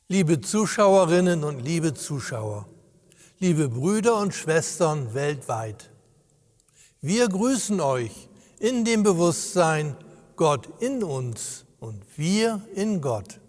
Liebe Zuschauerinnen und liebe Zuschauer, liebe Brüder und Schwestern weltweit, wir grüßen euch in dem Bewusstsein, Gott in uns und wir in Gott.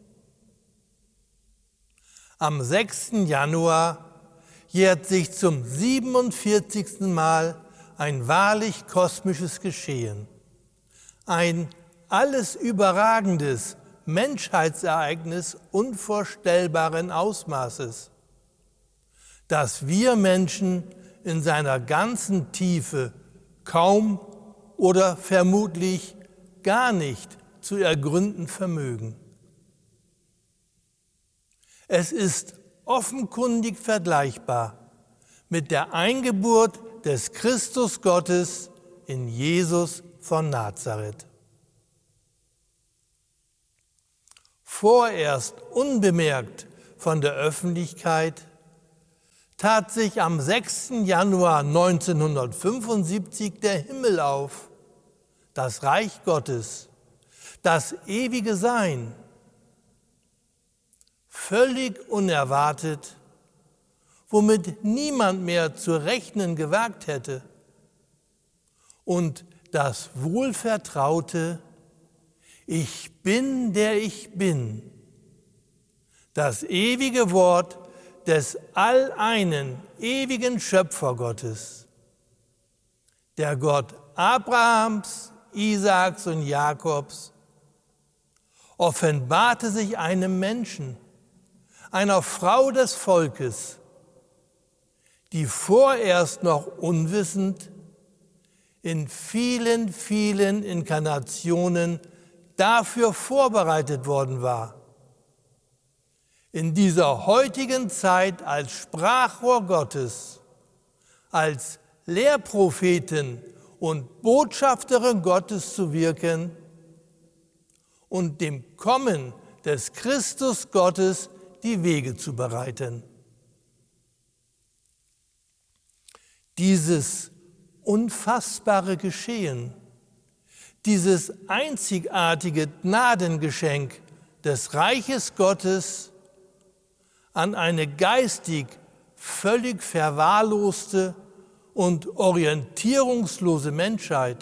Am 6. Januar jährt sich zum 47. Mal ein wahrlich kosmisches Geschehen, ein alles überragendes Menschheitsereignis unvorstellbaren Ausmaßes, das wir Menschen in seiner ganzen Tiefe kaum oder vermutlich gar nicht zu ergründen vermögen. Es ist offenkundig vergleichbar mit der Eingeburt des Christus Gottes in Jesus von Nazareth. Vorerst unbemerkt von der Öffentlichkeit tat sich am 6. Januar 1975 der Himmel auf, das Reich Gottes, das ewige Sein. Völlig unerwartet, womit niemand mehr zu rechnen gewagt hätte. Und das wohlvertraute Ich bin, der ich bin, das ewige Wort des alleinen, ewigen Schöpfergottes, der Gott Abrahams, Isaaks und Jakobs, offenbarte sich einem Menschen, einer Frau des Volkes, die vorerst noch unwissend in vielen, vielen Inkarnationen dafür vorbereitet worden war, in dieser heutigen Zeit als Sprachrohr Gottes, als Lehrprophetin und Botschafterin Gottes zu wirken und dem Kommen des Christus Gottes die Wege zu bereiten. Dieses unfassbare Geschehen, dieses einzigartige Gnadengeschenk des Reiches Gottes an eine geistig völlig verwahrloste und orientierungslose Menschheit,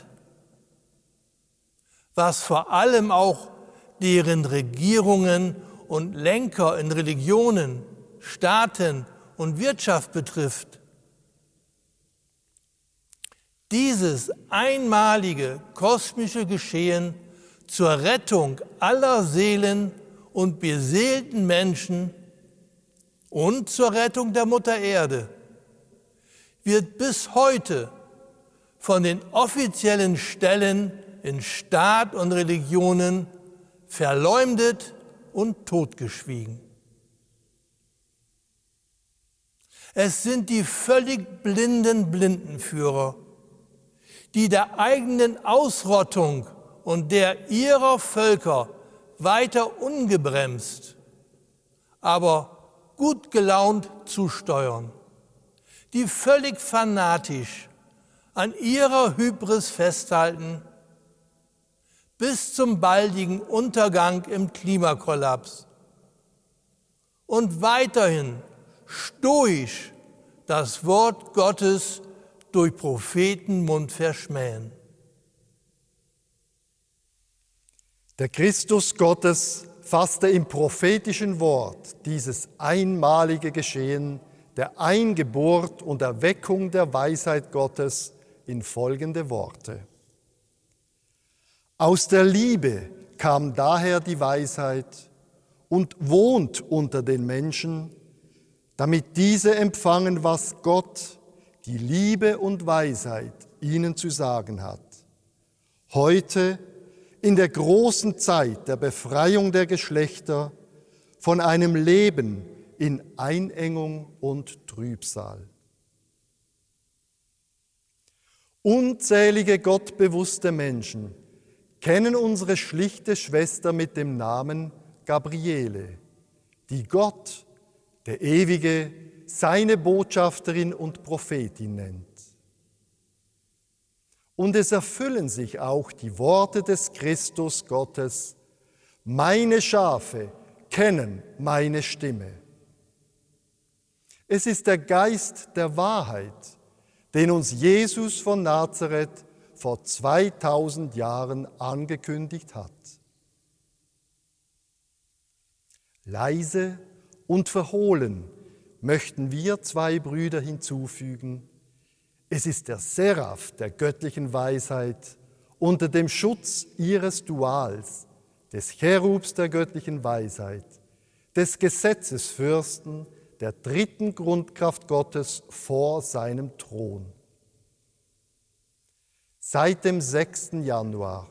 was vor allem auch deren Regierungen und Lenker in Religionen, Staaten und Wirtschaft betrifft. Dieses einmalige kosmische Geschehen zur Rettung aller Seelen und beseelten Menschen und zur Rettung der Mutter Erde wird bis heute von den offiziellen Stellen in Staat und Religionen verleumdet und totgeschwiegen. Es sind die völlig blinden Blindenführer, die der eigenen Ausrottung und der ihrer Völker weiter ungebremst, aber gut gelaunt zusteuern, die völlig fanatisch an ihrer Hybris festhalten, bis zum baldigen Untergang im Klimakollaps und weiterhin stoisch das Wort Gottes durch Prophetenmund verschmähen. Der Christus Gottes fasste im prophetischen Wort dieses einmalige Geschehen der Eingeburt und Erweckung der Weisheit Gottes in folgende Worte. Aus der Liebe kam daher die Weisheit und wohnt unter den Menschen, damit diese empfangen, was Gott, die Liebe und Weisheit, ihnen zu sagen hat. Heute, in der großen Zeit der Befreiung der Geschlechter, von einem Leben in Einengung und Trübsal. Unzählige gottbewusste Menschen kennen unsere schlichte Schwester mit dem Namen Gabriele, die Gott, der Ewige, seine Botschafterin und Prophetin nennt. Und es erfüllen sich auch die Worte des Christus Gottes: Meine Schafe kennen meine Stimme. Es ist der Geist der Wahrheit, den uns Jesus von Nazareth vor 2000 Jahren angekündigt hat. Leise und verhohlen möchten wir 2 Brüder hinzufügen. Es ist der Seraph der göttlichen Weisheit unter dem Schutz ihres Duals, des Cherubs der göttlichen Weisheit, des Gesetzesfürsten, der 3. Grundkraft Gottes vor seinem Thron. Seit dem 6. Januar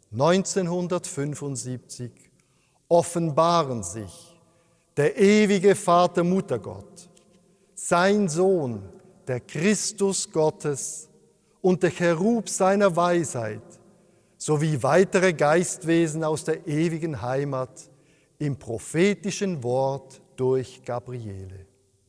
1975 offenbaren sich der ewige Vater Muttergott, sein Sohn, der Christus Gottes und der Cherub seiner Weisheit, sowie weitere Geistwesen aus der ewigen Heimat im prophetischen Wort durch Gabriele.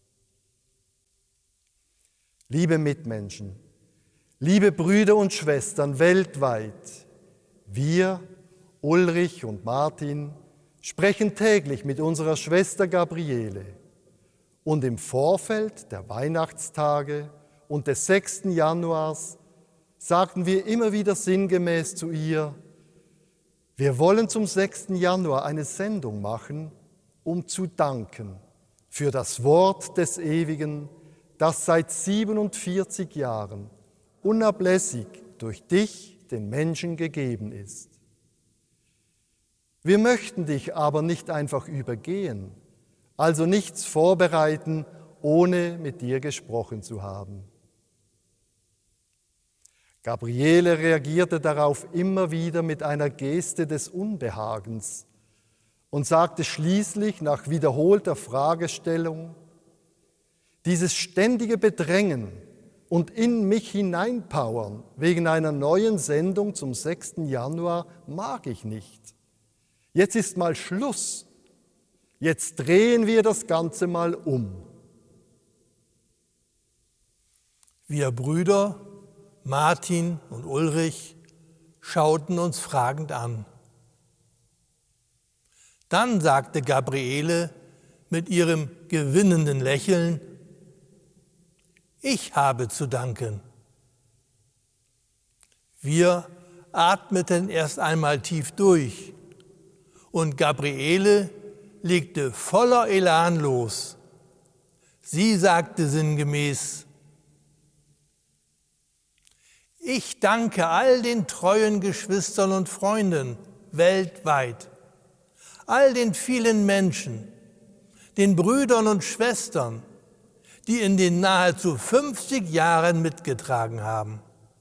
Liebe Mitmenschen, liebe Brüder und Schwestern weltweit, wir, Ulrich und Martin, sprechen täglich mit unserer Schwester Gabriele. Und im Vorfeld der Weihnachtstage und des 6. Januars sagten wir immer wieder sinngemäß zu ihr, wir wollen zum 6. Januar eine Sendung machen, um zu danken für das Wort des Ewigen, das seit 47 Jahren unablässig durch dich den Menschen gegeben ist. Wir möchten dich aber nicht einfach übergehen, also nichts vorbereiten, ohne mit dir gesprochen zu haben. Gabriele reagierte darauf immer wieder mit einer Geste des Unbehagens und sagte schließlich nach wiederholter Fragestellung, dieses ständige Bedrängen und in mich hineinpowern wegen einer neuen Sendung zum 6. Januar mag ich nicht. Jetzt ist mal Schluss. Jetzt drehen wir das Ganze mal um. Wir Brüder, Martin und Ulrich, schauten uns fragend an. Dann sagte Gabriele mit ihrem gewinnenden Lächeln, ich habe zu danken. Wir atmeten erst einmal tief durch und Gabriele legte voller Elan los. Sie sagte sinngemäß, ich danke all den treuen Geschwistern und Freunden weltweit, all den vielen Menschen, den Brüdern und Schwestern, die in den nahezu 50 Jahren mitgetragen haben.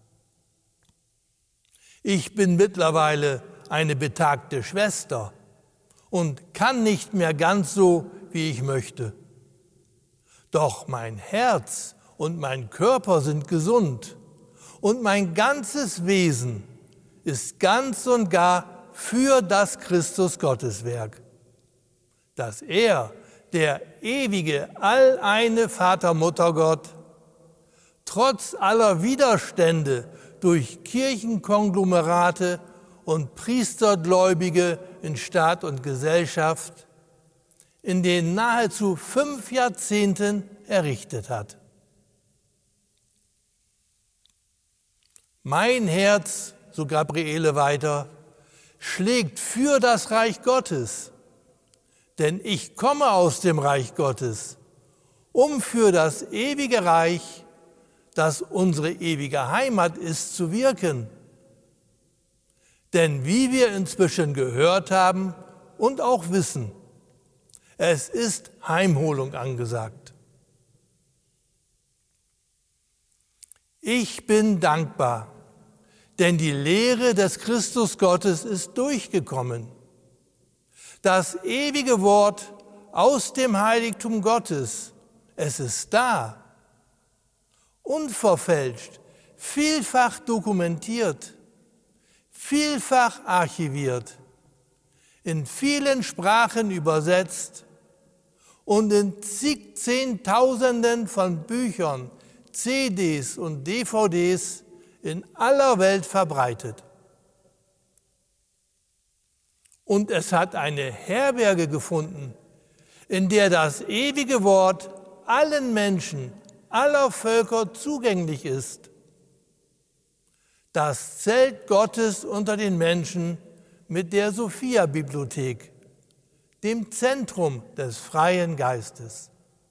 Ich bin mittlerweile eine betagte Schwester und kann nicht mehr ganz so, wie ich möchte. Doch mein Herz und mein Körper sind gesund und mein ganzes Wesen ist ganz und gar für das Christus-Gotteswerk, dass er, der ewige, alleine Vater, Mutter Gott, trotz aller Widerstände durch Kirchenkonglomerate und Priestergläubige in Staat und Gesellschaft in den nahezu 5 Jahrzehnten errichtet hat. Mein Herz, so Gabriele weiter, schlägt für das Reich Gottes, denn ich komme aus dem Reich Gottes, um für das ewige Reich, das unsere ewige Heimat ist, zu wirken. Denn wie wir inzwischen gehört haben und auch wissen, es ist Heimholung angesagt. Ich bin dankbar, denn die Lehre des Christus Gottes ist durchgekommen. Das ewige Wort aus dem Heiligtum Gottes, es ist da, unverfälscht, vielfach dokumentiert, vielfach archiviert, in vielen Sprachen übersetzt und in zig Zehntausenden von Büchern, CDs und DVDs in aller Welt verbreitet. Und es hat eine Herberge gefunden, in der das ewige Wort allen Menschen, aller Völker zugänglich ist. Das Zelt Gottes unter den Menschen mit der Sophia-Bibliothek, dem Zentrum des freien Geistes.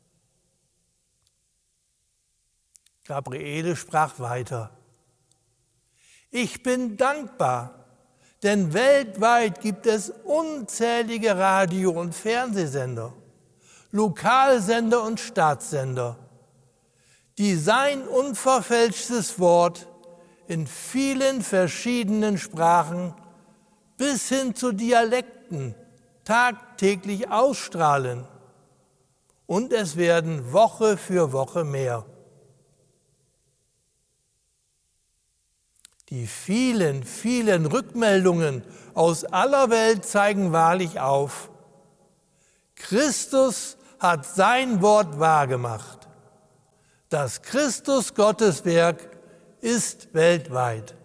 Gabriele sprach weiter: Ich bin dankbar, denn weltweit gibt es unzählige Radio- und Fernsehsender, Lokalsender und Staatssender, die sein unverfälschtes Wort in vielen verschiedenen Sprachen bis hin zu Dialekten tagtäglich ausstrahlen. Und es werden Woche für Woche mehr. Die vielen, vielen Rückmeldungen aus aller Welt zeigen wahrlich auf: Christus hat sein Wort wahrgemacht. Das Christus-Gottes-Werk ist weltweit.